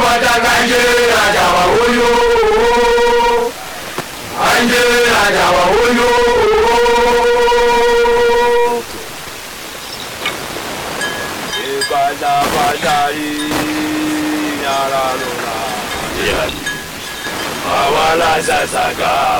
watakanje rajawa huyu, anje rajawa huyu. Ibadah badari nyaraluna, awala sasaka